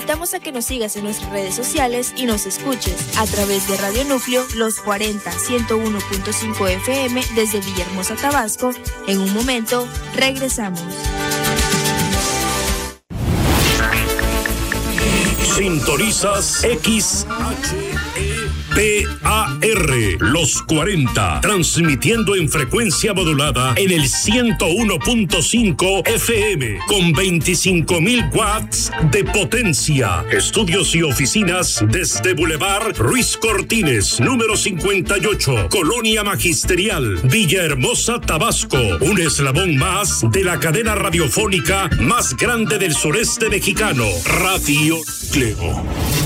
invitamos a que nos sigas en nuestras redes sociales y nos escuches a través de Radio Núcleo Los 40 101.5 FM desde Villahermosa, Tabasco. En un momento, regresamos. Sintonizas XHEPAR Los 40, transmitiendo en frecuencia modulada en el 101.5 FM con 25,000 watts de potencia. Estudios y oficinas desde Boulevard Ruiz Cortines, número 58, Colonia Magisterial, Villahermosa, Tabasco. Un eslabón más de la cadena radiofónica más grande del sureste mexicano, Radio Cleo.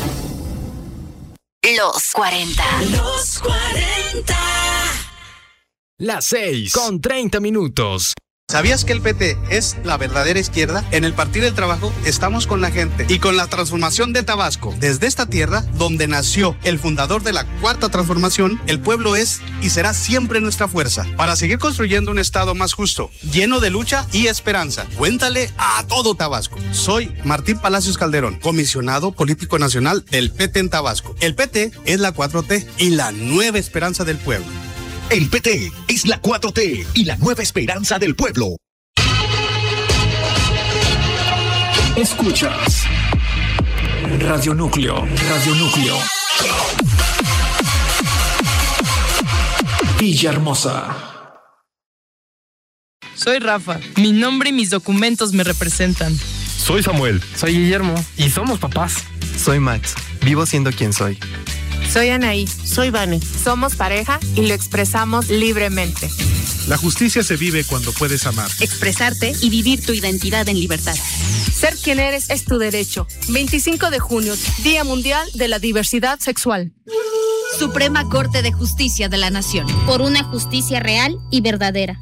Los 40. Los 40. Las 6:30. ¿Sabías que el PT es la verdadera izquierda? En el Partido del Trabajo estamos con la gente y con la transformación de Tabasco. Desde esta tierra, donde nació el fundador de la Cuarta Transformación, el pueblo es y será siempre nuestra fuerza para seguir construyendo un estado más justo, lleno de lucha y esperanza. Cuéntale a todo Tabasco. Soy Martín Palacios Calderón, comisionado político nacional del PT en Tabasco. El PT es la 4T y la nueva esperanza del pueblo. El PT es la 4T y la nueva esperanza del pueblo. Escuchas Radio Núcleo. Villahermosa. Soy Rafa. Mi nombre y mis documentos me representan. Soy Samuel. Soy Guillermo. Y somos papás. Soy Max. Vivo siendo quien soy. Soy Anaí. Soy Vane. Somos pareja y lo expresamos libremente. La justicia se vive cuando puedes amar, expresarte y vivir tu identidad en libertad. Ser quien eres es tu derecho. 25 de junio, Día Mundial de la Diversidad Sexual. Suprema Corte de Justicia de la Nación. Por una justicia real y verdadera.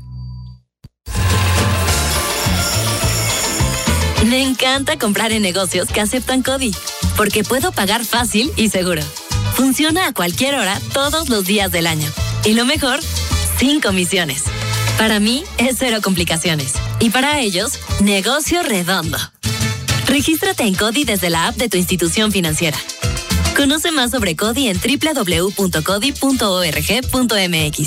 Me encanta comprar en negocios que aceptan CODI, porque puedo pagar fácil y seguro. Funciona a cualquier hora, todos los días del año. Y lo mejor, sin comisiones. Para mí, es cero complicaciones. Y para ellos, negocio redondo. Regístrate en CODI desde la app de tu institución financiera. Conoce más sobre CODI en www.codi.org.mx.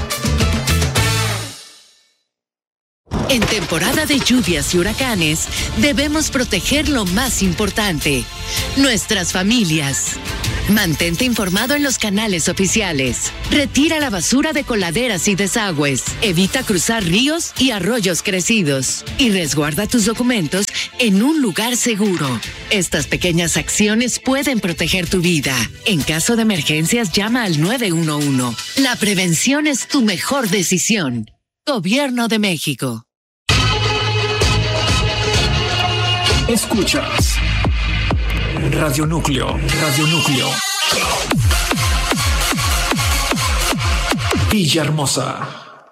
En temporada de lluvias y huracanes, debemos proteger lo más importante, nuestras familias. Mantente informado en los canales oficiales. Retira la basura de coladeras y desagües. Evita cruzar ríos y arroyos crecidos. Y resguarda tus documentos en un lugar seguro. Estas pequeñas acciones pueden proteger tu vida. En caso de emergencias, llama al 911. La prevención es tu mejor decisión. Gobierno de México. Escuchas Radio Núcleo. Villahermosa.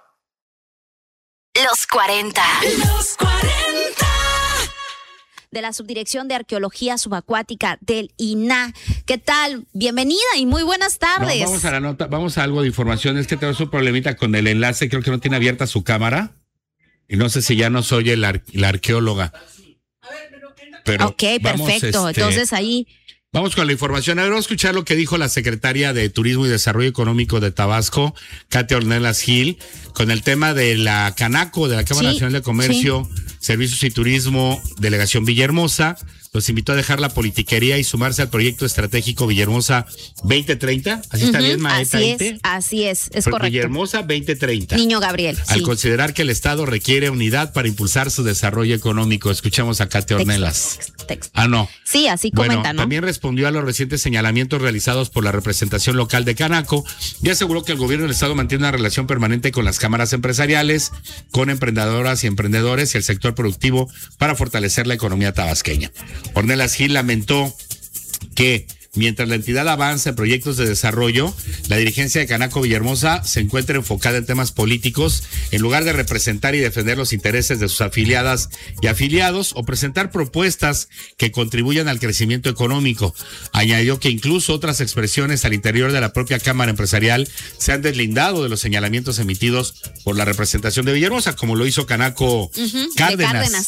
Los 40. Los 40. De la Subdirección de Arqueología Subacuática del INAH. ¿Qué tal? Bienvenida y muy buenas tardes. No, vamos a la nota, vamos a algo de información. Es que tenemos un problemita con el enlace, creo que no tiene abierta su cámara. Y no sé si ya nos oye la arqueóloga. Pero ok, perfecto. Entonces ahí... Vamos con la información. A ver, vamos a escuchar lo que dijo la secretaria de Turismo y Desarrollo Económico de Tabasco, Katia Ornelas Gil, con el tema de la Canaco, de la Cámara Nacional de Comercio, Servicios y Turismo, Delegación Villahermosa. Los invitó a dejar la politiquería y sumarse al proyecto estratégico Villahermosa 2030. ¿Así está bien, Maeta? Así es correcto. Villahermosa 2030. Niño Gabriel. Al considerar que el Estado requiere unidad para impulsar su desarrollo económico. Escuchamos a Katia Ornelas. Texto. Ah, no. Sí, así comenta, ¿no? También respondió a los recientes señalamientos realizados por la representación local de Canaco y aseguró que el gobierno del Estado mantiene una relación permanente con las cámaras empresariales, con emprendedoras y emprendedores y el sector productivo para fortalecer la economía tabasqueña. Ornelas Gil lamentó que mientras la entidad avanza en proyectos de desarrollo, la dirigencia de Canaco Villahermosa se encuentra enfocada en temas políticos en lugar de representar y defender los intereses de sus afiliadas y afiliados o presentar propuestas que contribuyan al crecimiento económico. Añadió que incluso otras expresiones al interior de la propia Cámara Empresarial se han deslindado de los señalamientos emitidos por la representación de Villahermosa, como lo hizo Canaco Cárdenas.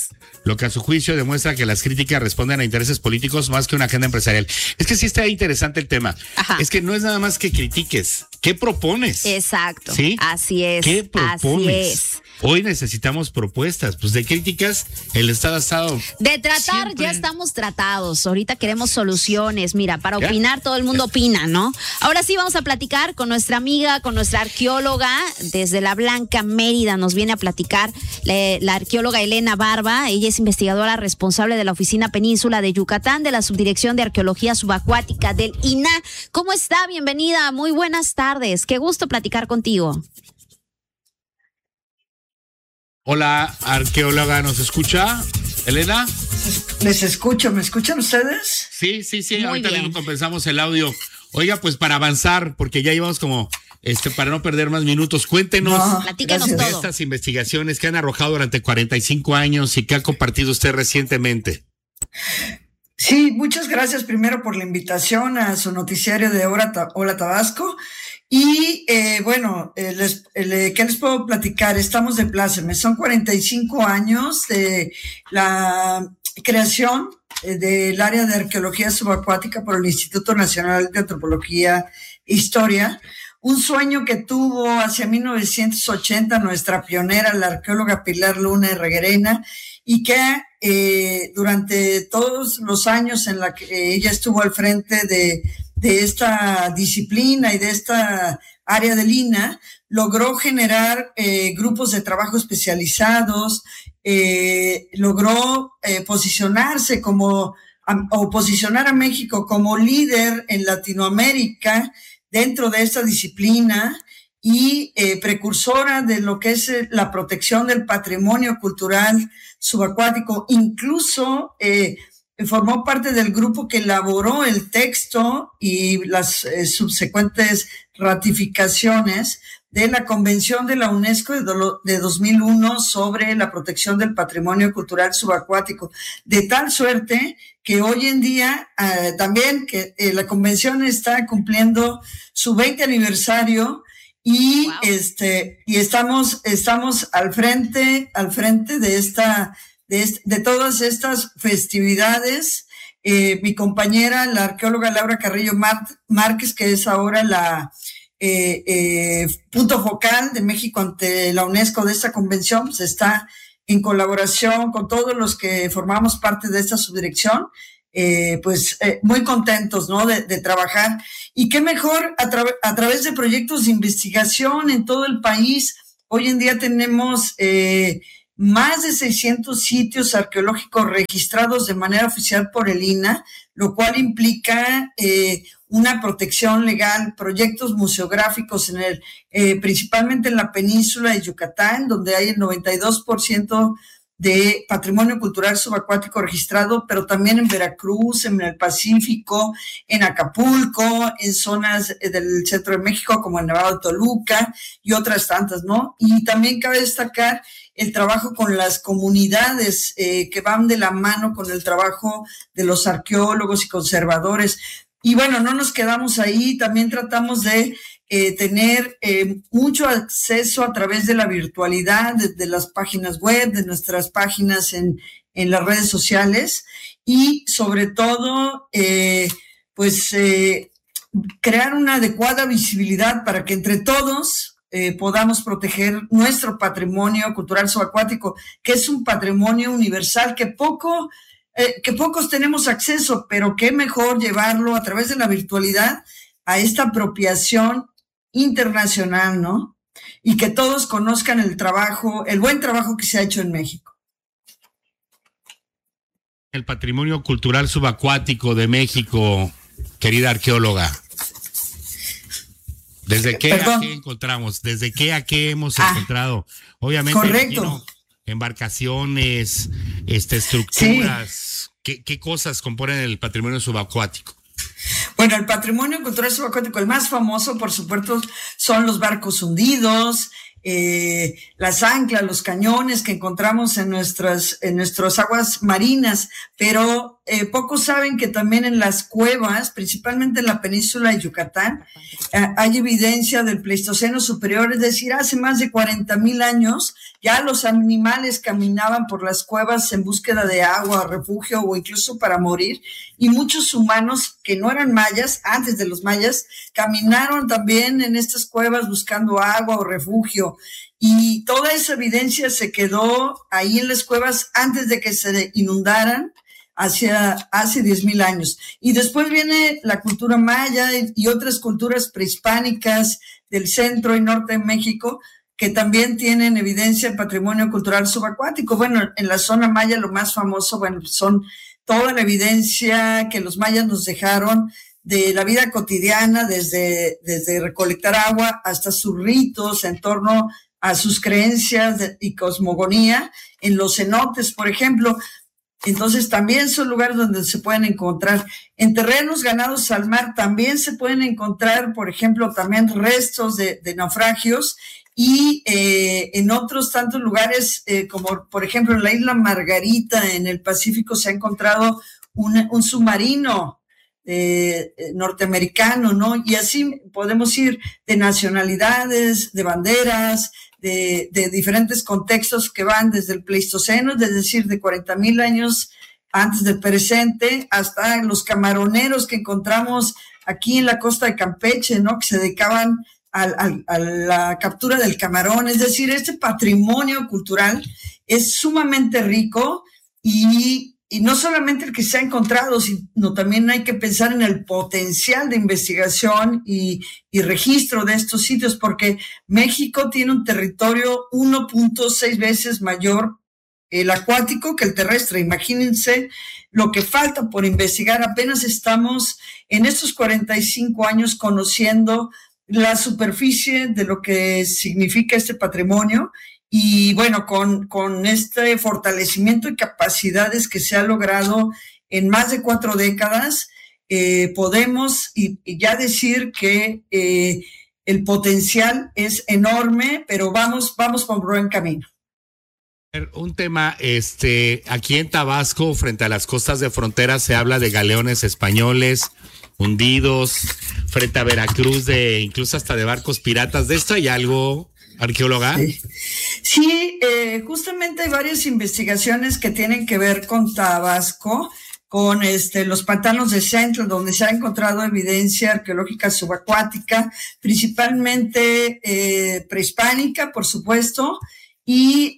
lo que a su juicio demuestra que las críticas responden a intereses políticos más que una agenda empresarial. Es que sí está interesante el tema. Ajá. Es que no es nada más que critiques. ¿Qué propones? Exacto. ¿Sí? Así es. ¿Qué propones? Así es. Hoy necesitamos propuestas, pues de críticas el Estado ha estado. De tratar, siempre. Ya estamos tratados. Ahorita queremos soluciones. Mira, para opinar todo el mundo opina, ¿no? Ahora sí vamos a platicar con nuestra amiga, con nuestra arqueóloga desde La Blanca, Mérida. Nos viene a platicar la arqueóloga Elena Barba. Ella es investigadora responsable de la Oficina Península de Yucatán de la Subdirección de Arqueología Subacuática del INAH. ¿Cómo está? Bienvenida. Muy buenas tardes. Qué gusto platicar contigo. Hola, arqueóloga, ¿nos escucha? ¿Elena? Les escucho, ¿me escuchan ustedes? Sí, ahorita mismo compensamos el audio. Oiga, pues para avanzar, porque ya llevamos como, para no perder más minutos, cuéntenos de estas investigaciones que han arrojado durante 45 años y que ha compartido usted recientemente. Sí, muchas gracias primero por la invitación a su noticiario de Hola Tabasco. Y bueno, ¿qué les puedo platicar? Estamos de pláceme. Son 45 años de la creación del área de arqueología subacuática por el Instituto Nacional de Antropología e Historia. Un sueño que tuvo hacia 1980 nuestra pionera, la arqueóloga Pilar Luna Reguerena, y que durante todos los años en la que ella estuvo al frente de esta disciplina y de esta área del INAH, logró generar grupos de trabajo especializados, logró posicionarse posicionar a México como líder en Latinoamérica dentro de esta disciplina y precursora de lo que es la protección del patrimonio cultural subacuático. Incluso formó parte del grupo que elaboró el texto y las subsecuentes ratificaciones de la Convención de la UNESCO de 2001 sobre la protección del patrimonio cultural subacuático, de tal suerte que hoy en día también que la Convención está cumpliendo su 20 aniversario y wow. Y estamos al frente de todas estas festividades. Mi compañera, la arqueóloga Laura Carrillo Márquez, que es ahora la punto focal de México ante la UNESCO de esta convención, pues está en colaboración con todos los que formamos parte de esta subdirección, muy contentos, ¿no? de trabajar. Y qué mejor a través de proyectos de investigación en todo el país. Hoy en día tenemos más de 600 sitios arqueológicos registrados de manera oficial por el INAH, lo cual implica una protección legal, proyectos museográficos principalmente en la península de Yucatán, donde hay el 92% de patrimonio cultural subacuático registrado, pero también en Veracruz, en el Pacífico, en Acapulco, en zonas del centro de México como en Nevado de Toluca y otras tantas, ¿no? Y también cabe destacar el trabajo con las comunidades que van de la mano con el trabajo de los arqueólogos y conservadores. Y bueno, no nos quedamos ahí, también tratamos de tener mucho acceso a través de la virtualidad, de las páginas web, de nuestras páginas en las redes sociales y sobre todo, crear una adecuada visibilidad para que entre todos podamos proteger nuestro patrimonio cultural subacuático, que es un patrimonio universal que pocos tenemos acceso, pero qué mejor llevarlo a través de la virtualidad a esta apropiación internacional, ¿no? Y que todos conozcan el buen trabajo que se ha hecho en México. El patrimonio cultural subacuático de México, querida arqueóloga. ¿Desde qué a qué encontramos? ¿Desde qué a qué hemos encontrado? Obviamente, correcto. Embarcaciones, estructuras, sí. ¿Qué cosas componen el patrimonio subacuático? Bueno, el patrimonio cultural subacuático, el más famoso, por supuesto, son los barcos hundidos, las anclas, los cañones que encontramos en nuestras aguas marinas, pero pocos saben que también en las cuevas, principalmente en la península de Yucatán, hay evidencia del Pleistoceno superior, es decir, hace más de 40,000 años ya los animales caminaban por las cuevas en búsqueda de agua, refugio o incluso para morir, y muchos humanos que no eran mayas, antes de los mayas, caminaron también en estas cuevas buscando agua o refugio. Y toda esa evidencia se quedó ahí en las cuevas antes de que se inundaran hace 10,000 años. Y después viene la cultura maya y otras culturas prehispánicas del centro y norte de México, que también tienen evidencia en patrimonio cultural subacuático. Bueno, en la zona maya lo más famoso, bueno, son toda la evidencia que los mayas nos dejaron de la vida cotidiana, desde recolectar agua hasta sus ritos en torno a sus creencias y cosmogonía, en los cenotes, por ejemplo. Entonces también son lugares donde se pueden encontrar. En terrenos ganados al mar también se pueden encontrar, por ejemplo, también restos de naufragios, y en otros tantos lugares, como por ejemplo en la isla Margarita, en el Pacífico, se ha encontrado un submarino norteamericano, ¿no? Y así podemos ir de nacionalidades, de banderas, de diferentes contextos que van desde el Pleistoceno, es decir, de 40,000 años antes del presente, hasta los camaroneros que encontramos aquí en la costa de Campeche, ¿no? Que se dedicaban a la captura del camarón. Es decir, este patrimonio cultural es sumamente rico, y no solamente el que se ha encontrado, sino también hay que pensar en el potencial de investigación y registro de estos sitios, porque México tiene un territorio 1.6 veces mayor el acuático que el terrestre. Imagínense lo que falta por investigar. Apenas estamos en estos 45 años conociendo la superficie de lo que significa este patrimonio. Y bueno, con este fortalecimiento y capacidades que se ha logrado en más de 4 décadas, podemos ya decir que el potencial es enorme, pero vamos por buen camino. Un tema, aquí en Tabasco, frente a las costas de frontera, se habla de galeones españoles hundidos, frente a Veracruz, incluso hasta de barcos piratas. ¿De esto hay algo, arqueóloga? Sí, justamente hay varias investigaciones que tienen que ver con Tabasco, con los pantanos de Centro, donde se ha encontrado evidencia arqueológica subacuática, principalmente prehispánica, por supuesto, y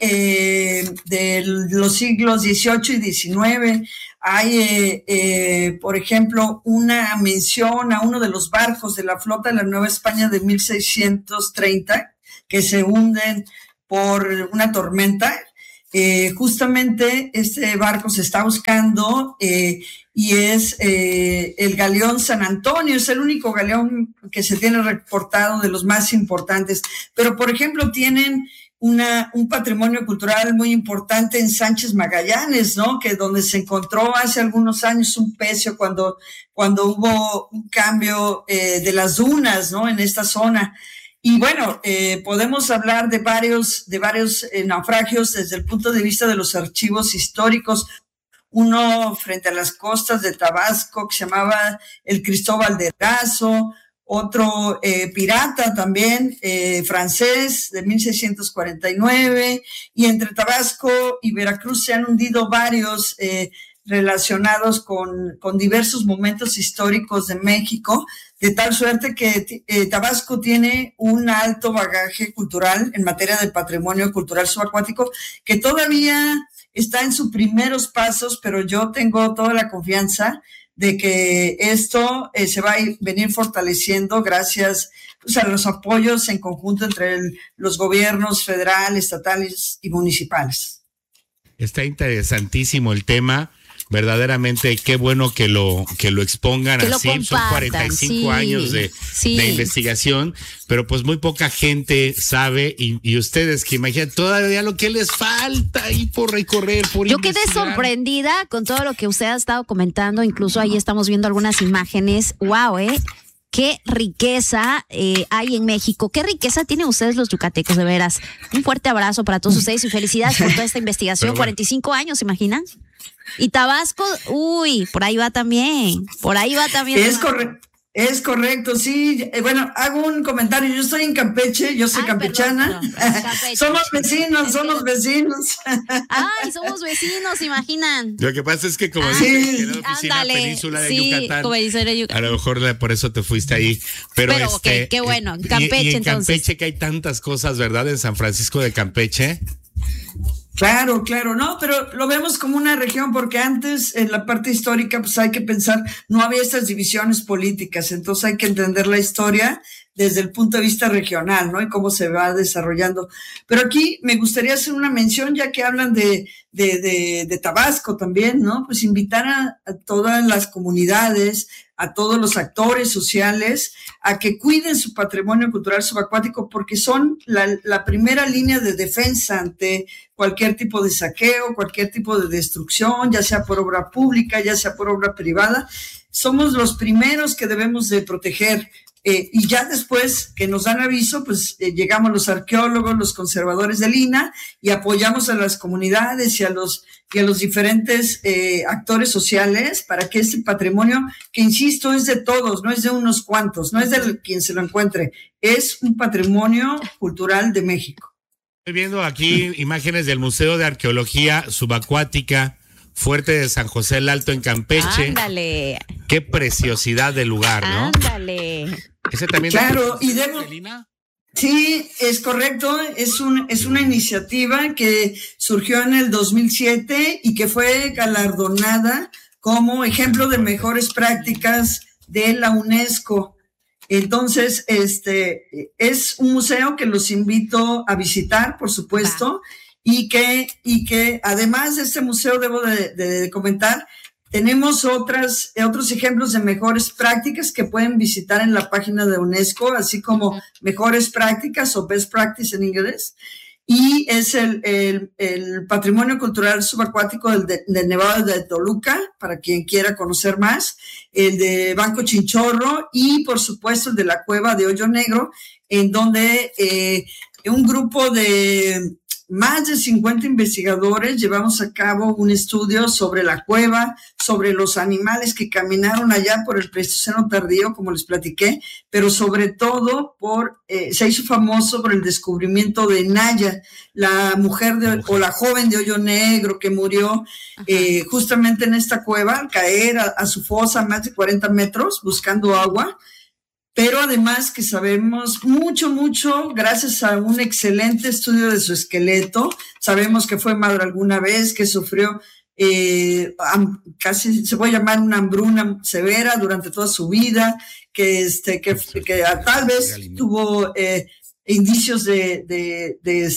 de los siglos XVIII y XIX. Hay, por ejemplo, una mención a uno de los barcos de la flota de la Nueva España de 1630, que se hunden por una tormenta. Justamente este barco se está buscando y es el galeón San Antonio. Es el único galeón que se tiene reportado de los más importantes. Pero, por ejemplo, tienen un patrimonio cultural muy importante en Sánchez Magallanes, ¿no? Que donde se encontró hace algunos años un pecio cuando hubo un cambio de las dunas, ¿no? En esta zona. Y bueno, podemos hablar de varios naufragios desde el punto de vista de los archivos históricos. Uno frente a las costas de Tabasco que se llamaba el Cristóbal de Razo, otro pirata también, francés, de 1649, y entre Tabasco y Veracruz se han hundido varios relacionados con diversos momentos históricos de México, de tal suerte que Tabasco tiene un alto bagaje cultural en materia de patrimonio cultural subacuático, que todavía está en sus primeros pasos, pero yo tengo toda la confianza de que esto se va a venir fortaleciendo gracias a los apoyos en conjunto entre los gobiernos federal, estatales y municipales. Está interesantísimo el tema. Verdaderamente, qué bueno que lo expongan que así. Son 45 años de investigación, pero pues muy poca gente sabe, y ustedes que imaginan todavía lo que les falta ahí por recorrer, por Yo quedé sorprendida con todo lo que usted ha estado comentando, incluso ahí estamos viendo algunas imágenes. ¡Wow! Qué riqueza hay en México, qué riqueza tienen ustedes los yucatecos, de veras. Un fuerte abrazo para todos ustedes y felicidades por toda esta investigación. 45 años, ¿se imaginan? Y Tabasco, uy, por ahí va también. Es correcto, sí. Bueno, hago un comentario. Yo estoy en Campeche, yo soy campechana. Campeche. Somos vecinos. Ay, somos vecinos, imaginan. Lo que pasa es que como dices, que la oficina península de Yucatán, a lo mejor por eso te fuiste ahí. Pero qué bueno, en Campeche y en entonces. Campeche que hay tantas cosas, ¿verdad? En San Francisco de Campeche. Claro, no, pero lo vemos como una región porque antes en la parte histórica pues hay que pensar, no había estas divisiones políticas, entonces hay que entender la historia desde el punto de vista regional, ¿no? Y cómo se va desarrollando. Pero aquí me gustaría hacer una mención, ya que hablan de Tabasco también, ¿no? Pues invitar a todas las comunidades, a todos los actores sociales, a que cuiden su patrimonio cultural subacuático, porque son la primera línea de defensa ante cualquier tipo de saqueo, cualquier tipo de destrucción, ya sea por obra pública, ya sea por obra privada. Somos los primeros que debemos de proteger. Y ya después que nos dan aviso, pues llegamos los arqueólogos, los conservadores del INAH y apoyamos a las comunidades y a los diferentes actores sociales para que este patrimonio, que insisto, es de todos, no es de unos cuantos, no es de quien se lo encuentre, es un patrimonio cultural de México. Estoy viendo aquí imágenes del Museo de Arqueología Subacuática, Fuerte de San José el Alto en Campeche. Ándale. Qué preciosidad de lugar, ¿no? Ándale. Ese también. Claro, sí, es correcto. Es una iniciativa que surgió en el 2007 y que fue galardonada como ejemplo de mejores prácticas de la UNESCO. Entonces, es un museo que los invito a visitar, por supuesto. Y que además de este museo, debo de comentar, tenemos otros ejemplos de mejores prácticas que pueden visitar en la página de UNESCO, así como mejores prácticas o best practice en inglés. Y es el patrimonio cultural subacuático del Nevado de Toluca, para quien quiera conocer más, el de Banco Chinchorro y, por supuesto, el de la Cueva de Hoyo Negro, en donde un grupo de más de 50 investigadores llevamos a cabo un estudio sobre la cueva, sobre los animales que caminaron allá por el Pleistoceno tardío, como les platiqué, pero sobre todo se hizo famoso por el descubrimiento de Naya, la mujer o la joven de Hoyo Negro que murió justamente en esta cueva al caer a su fosa más de 40 metros buscando agua. Pero además que sabemos mucho, gracias a un excelente estudio de su esqueleto, sabemos que fue madre alguna vez, que sufrió casi se puede llamar una hambruna severa durante toda su vida, que tal vez tuvo indicios de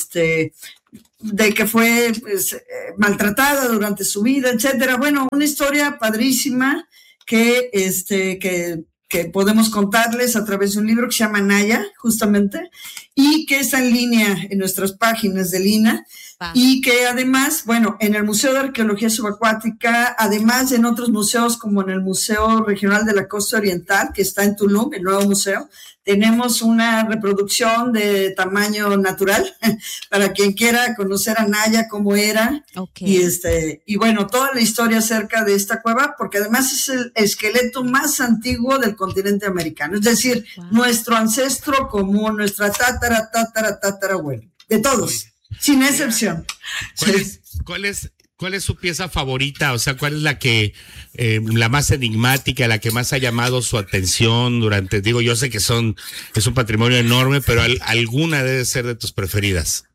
que fue maltratada durante su vida, etcétera. Bueno, una historia padrísima que podemos contarles a través de un libro que se llama Naya, justamente, y que está en línea en nuestras páginas del INAH, y que además, bueno, en el Museo de Arqueología Subacuática, además en otros museos como en el Museo Regional de la Costa Oriental, que está en Tulum, el nuevo museo, tenemos una reproducción de tamaño natural para quien quiera conocer a Naya, cómo era, y bueno, toda la historia acerca de esta cueva, porque además es el esqueleto más antiguo del continente americano, es decir, nuestro ancestro común, nuestra tatarabuelo, de todos, sin excepción. ¿Cuál es su pieza favorita? O sea, ¿cuál es la más enigmática, la que más ha llamado su atención durante, yo sé que es un patrimonio enorme, pero alguna debe ser de tus preferidas?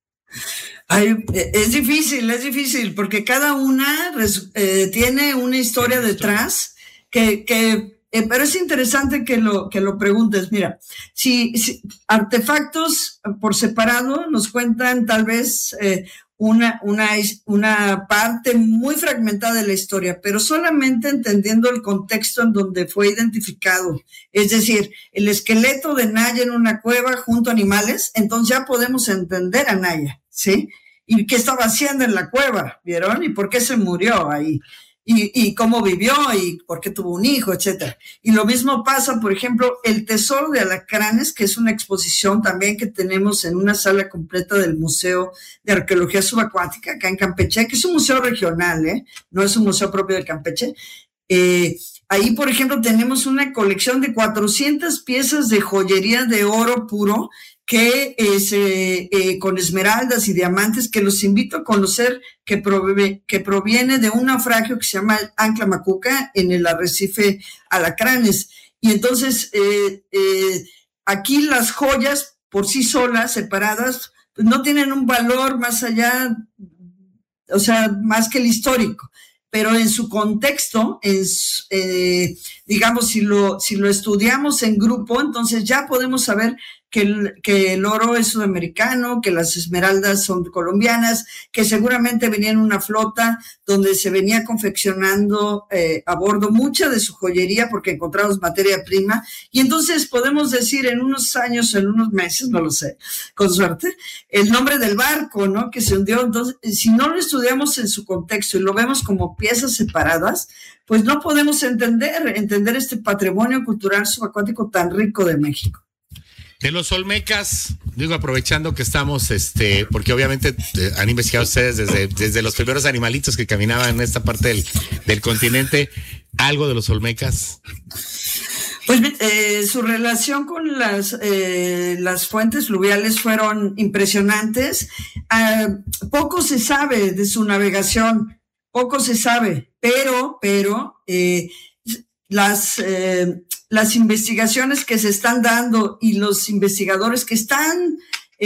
Es difícil, porque cada una tiene una historia detrás pero es interesante que lo preguntes. Mira, si artefactos por separado nos cuentan tal vez una parte muy fragmentada de la historia, pero solamente entendiendo el contexto en donde fue identificado. Es decir, el esqueleto de Naya en una cueva junto a animales, entonces ya podemos entender a Naya, ¿sí? ¿Y qué estaba haciendo en la cueva? ¿Vieron? ¿Y por qué se murió ahí? y cómo vivió y por qué tuvo un hijo, etcétera. Y lo mismo pasa, por ejemplo, el Tesoro de Alacranes, que es una exposición también que tenemos en una sala completa del Museo de Arqueología Subacuática, acá en Campeche, que es un museo regional, no es un museo propio de Campeche. Ahí, por ejemplo, tenemos una colección de 400 piezas de joyería de oro puro, que con esmeraldas y diamantes, que los invito a conocer, que proviene de un naufragio que se llama Ancla Macuca en el arrecife Alacranes. Y entonces, aquí las joyas por sí solas, separadas, pues no tienen un valor más allá, o sea, más que el histórico. Pero en su contexto, digamos, si lo estudiamos en grupo, entonces ya podemos saber que el oro es sudamericano, que las esmeraldas son colombianas, que seguramente venía en una flota donde se venía confeccionando a bordo mucha de su joyería porque encontramos materia prima. Y entonces podemos decir en unos años, en unos meses, no lo sé, con suerte, el nombre del barco, ¿no? Que se hundió. Entonces, si no lo estudiamos en su contexto y lo vemos como piezas separadas, pues no podemos entender este patrimonio cultural subacuático tan rico de México. De los olmecas, digo, aprovechando que estamos, porque obviamente han investigado ustedes desde los primeros animalitos que caminaban en esta parte del continente, algo de los olmecas. Pues su relación con las fuentes fluviales fueron impresionantes. Poco se sabe de su navegación, poco se sabe, pero las investigaciones que se están dando y los investigadores que están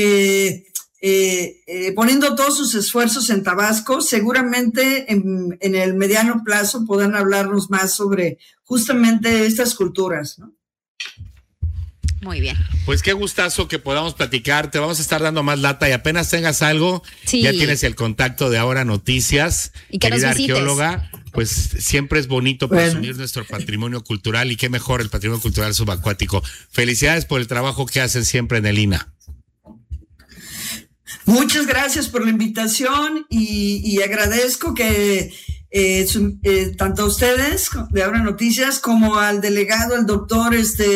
poniendo todos sus esfuerzos en Tabasco, seguramente en el mediano plazo podrán hablarnos más sobre justamente estas culturas, ¿no? Muy bien. Pues qué gustazo que podamos platicar. Te vamos a estar dando más lata y apenas tengas algo, ya tienes el contacto de Ahora Noticias. Y que querida arqueóloga, pues siempre es bonito presumir nuestro patrimonio cultural y qué mejor el patrimonio cultural subacuático. Felicidades por el trabajo que hacen siempre en el INA. Muchas gracias por la invitación y agradezco que tanto a ustedes de Ahora Noticias como al delegado, el doctor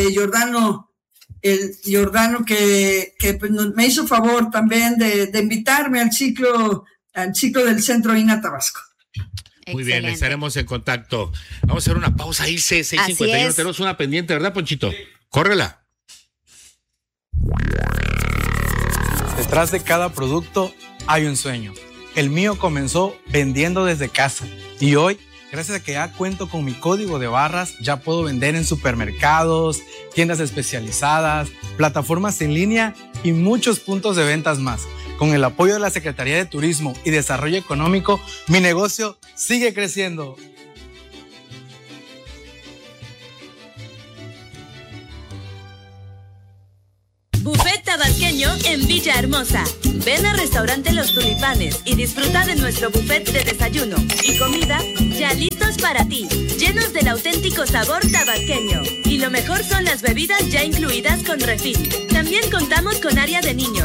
Giordano, que me hizo favor también de invitarme al ciclo del Centro INA Tabasco. Muy bien, estaremos en contacto. Vamos a hacer una pausa, Ilse, 6:51. Tenemos una pendiente, ¿verdad, Ponchito? Córrela. Detrás de cada producto hay un sueño. El mío comenzó vendiendo desde casa y hoy, gracias a que ya cuento con mi código de barras, ya puedo vender en supermercados, tiendas especializadas, plataformas en línea y muchos puntos de ventas más. Con el apoyo de la Secretaría de Turismo y Desarrollo Económico, mi negocio sigue creciendo. Buffet tabasqueño en Villahermosa. Ven al restaurante Los Tulipanes y disfruta de nuestro buffet de desayuno y comida ya listos para ti, llenos del auténtico sabor tabasqueño. Y lo mejor son las bebidas ya incluidas con refil. También contamos con área de niños